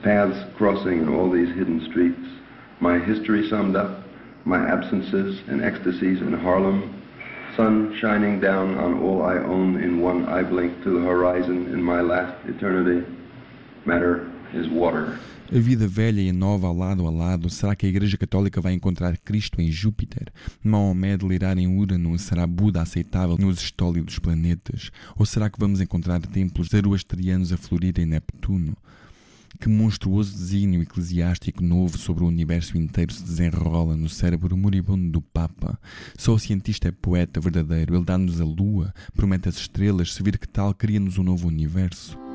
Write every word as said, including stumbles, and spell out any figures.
paths crossing in all these hidden streets, my history summed up, my absences and ecstasies in Harlem, sun shining down on all I own in one eye blink to the horizon in my last eternity. Matter is water. A vida velha e nova ao lado a lado, será que a Igreja Católica vai encontrar Cristo em Júpiter? Maomé delirar em Urano, será Buda aceitável nos estólidos planetas? Ou será que vamos encontrar templos zoroastrianos a florir em Neptuno? Que monstruoso desígnio eclesiástico novo sobre o universo inteiro se desenrola no cérebro moribundo do Papa? Só o cientista é poeta verdadeiro, ele dá-nos a lua, promete as estrelas, se vir que tal, cria-nos um novo universo.